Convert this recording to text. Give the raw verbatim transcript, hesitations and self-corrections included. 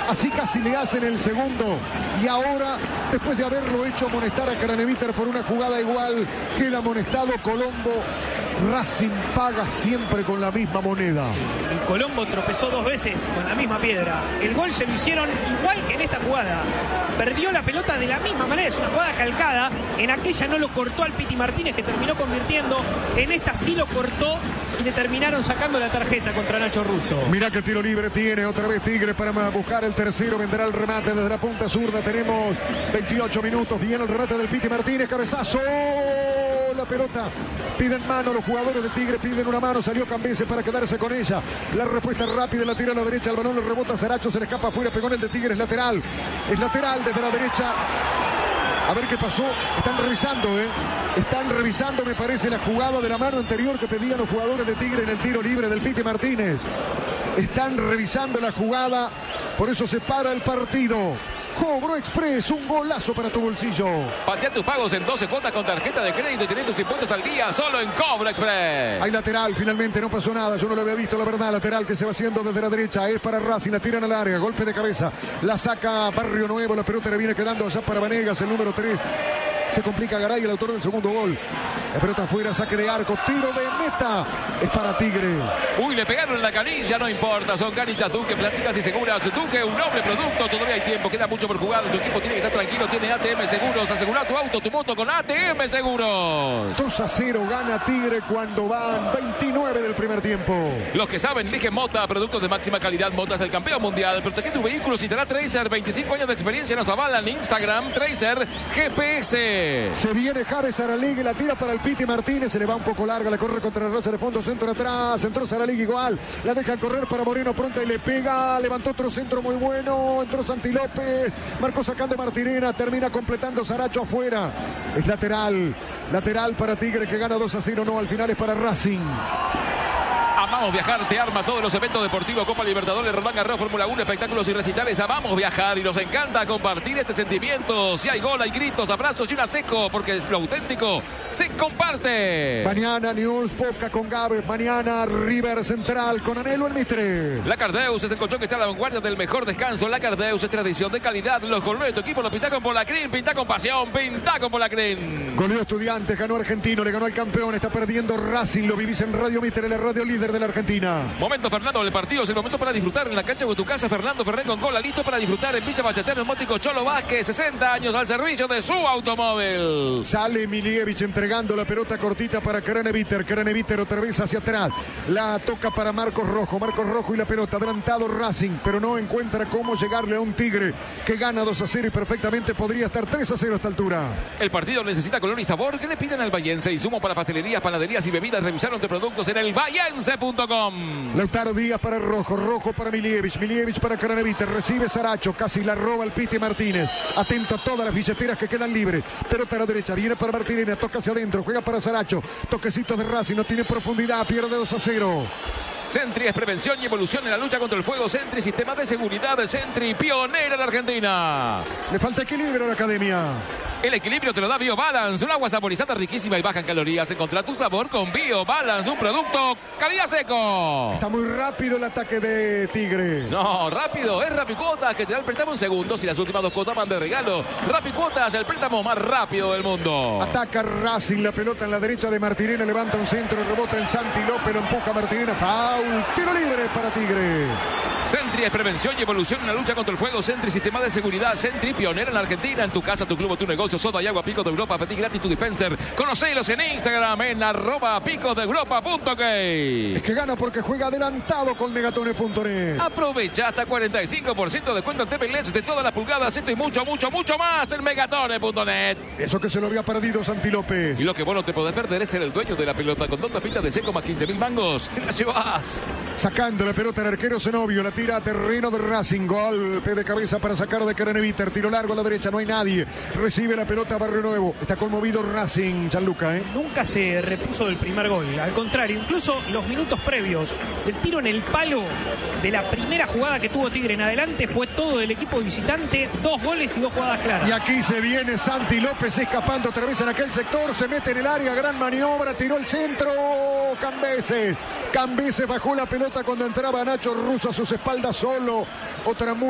Así casi le hacen el segundo. Y ahora, después de haberlo hecho amonestar a Craneviter por una jugada igual, queda amonestado Colombo. Racing paga siempre con la misma moneda. Y Colombo tropezó dos veces con la misma piedra. El gol se lo hicieron igual que en esta jugada. Perdió la pelota de la misma manera, es una jugada calcada. En aquella no lo cortó al Piti Martínez, que terminó convirtiendo. En esta sí lo cortó y le terminaron sacando la tarjeta contra Nacho Russo. Mirá que tiro libre tiene otra vez Tigre para buscar el tercero. Vendrá el remate desde la punta zurda. Tenemos veintiocho minutos. Viene el remate del Piti Martínez. Cabezazo. La pelota. Piden mano los jugadores de Tigre. Piden una mano. Salió Cambeses para quedarse con ella. La respuesta rápida. La tira a la derecha. El balón le rebota a Saracho. Se le escapa afuera. Pegó en el de Tigre. Es lateral. Es lateral desde la derecha. A ver qué pasó. Están revisando, ¿eh? Están revisando, me parece, la jugada de la mano anterior que pedían los jugadores de Tigre en el tiro libre del Piti Martínez. Están revisando la jugada. Por eso se para el partido. Cobro Express, un golazo para tu bolsillo. Patea tus pagos en doce cuotas con tarjeta de crédito y tenés tus impuestos al día solo en Cobro Express. Hay lateral, finalmente no pasó nada. Yo no lo había visto, la verdad. Lateral que se va haciendo desde la derecha. Es para Racing, la tiran al área. Golpe de cabeza. La saca Barrio Nuevo. La pelota le viene quedando allá para Vanegas, el número tres. Se complica Garay, el autor del segundo gol. La pelota afuera, saque de arco, tiro de meta. Es para Tigre. Uy, le pegaron en la canilla, no importa. Son canillas Duque, plásticas y seguras. Duque, un noble producto. Todavía hay tiempo, queda mucho por jugar. Tu equipo tiene que estar tranquilo. Tiene A T M Seguros. Asegura tu auto, tu moto con A T M Seguros. dos a cero gana Tigre cuando van veintinueve del primer tiempo. Los que saben, eligen Mota, productos de máxima calidad. Motas del campeón mundial. Protege tu vehículo si te da Tracer. veinticinco años de experiencia nos avalan. Instagram, Tracer G P S. Se viene Javes Saralegui, la tira para el Piti Martínez, se le va un poco larga, la corre contra el Rosa de fondo, centro atrás, entró Saralegui igual, la deja correr para Moreno pronta y le pega, levantó otro centro muy bueno, entró Santi López, marcó sacando Martinena, termina completando Saracho afuera, es lateral, lateral para Tigre que gana dos a cero, no, al final es para Racing. Amamos viajar, te arma todos los eventos deportivos, Copa Libertadores, Roland Garros, Fórmula uno, espectáculos y recitales. Amamos viajar y nos encanta compartir este sentimiento. Si hay gol, hay gritos, abrazos y una seco, porque es lo auténtico se comparte. Mañana News, Boca con Gávez, mañana River Central con Anhelo el Mitre. La Cardeus es el colchón que está a la vanguardia del mejor descanso. La Cardeus es tradición de calidad. Los colores de tu equipo los pinta con Polacrin, pinta con pasión, pinta con Polacrin. Goleó Estudiantes, ganó Argentino, le ganó al campeón, está perdiendo Racing, lo vivís en Radio Mitre, la radio líder de la Argentina. Momento Fernando del partido, es el momento para disfrutar en la cancha de tu casa. Fernando Ferrer con cola, listo para disfrutar en Villa Bachatero, Neumótico Cholo Vázquez, sesenta años al servicio de su automóvil. Sale Milievich entregando la pelota cortita para Craneviter, Craneviter otra vez hacia atrás, la toca para Marcos Rojo, Marcos Rojo y la pelota, adelantado Racing, pero no encuentra cómo llegarle a un Tigre que gana dos a cero y perfectamente podría estar tres a cero a esta altura. El partido necesita color y sabor. ¿Qué le piden al Bahiense? Insumo para pastelerías, panaderías y bebidas. Revisaron de productos en el bahiense punto com. Lautaro Díaz para Rojo, Rojo para Milievich, Milievich para Craneviter, recibe Saracho, casi la roba el Piti Martínez. Atento a todas las billeteras que quedan libres. Pelota a la derecha, viene para Martínez, toca hacia adentro, juega para Saracho. Toquecitos de Racing, no tiene profundidad, pierde dos a cero. Sentry es prevención y evolución en la lucha contra el fuego. Sentry, sistema de seguridad de Sentry, pionera en Argentina. Le falta equilibrio a la academia. El equilibrio te lo da BioBalance, un agua saborizada riquísima y baja en calorías. Encontrá tu sabor con BioBalance, un producto calidad seco. Está muy rápido el ataque de Tigre. No, rápido, es Rapicuotas que te da el préstamo en segundos y las últimas dos cuotas van de regalo. Rapicuotas, el préstamo más rápido del mundo. Ataca Racing, la pelota en la derecha de Martinena, levanta un centro, rebota en Santi López, lo empuja Martinena, foul, tiro libre para Tigre. Sentry es prevención y evolución en la lucha contra el fuego. Sentry, sistema de seguridad. Sentry, pionera en Argentina. En tu casa, tu club o tu negocio. Soda y agua Pico de Europa. Pedí gratis tu dispenser. Conocelos en Instagram en arroba picos de europa punto k. Es que gana porque juega adelantado con Megatone punto net. Aprovecha hasta cuarenta y cinco por ciento de descuento en T V L E Ds de todas las pulgadas. Esto y mucho, mucho, mucho más en megatone punto net. Eso que se lo había perdido Santi López. Y lo que vos no te podés perder es ser el dueño de la pelota con dos tapitas de seco más quince mil mangos. Te la llevas. Sacando la pelota el arquero Zenobio. La tira a terreno de Racing. Golpe de cabeza para sacar de Craneviter. Tiro largo a la derecha. No hay nadie. Recibe la pelota Barrio Nuevo. Está conmovido Racing, Gianluca, ¿eh? Nunca se repuso del primer gol. Al contrario, incluso los minutos previos. El tiro en el palo de la primera jugada que tuvo Tigre en adelante fue todo del equipo visitante. Dos goles y dos jugadas claras. Y aquí se viene Santi López escapando otra vez en aquel sector. Se mete en el área. Gran maniobra. Tiró el centro. Cambeses. Cambeses bajó la pelota cuando entraba Nacho Russo a sus espaldas solo. Otra muy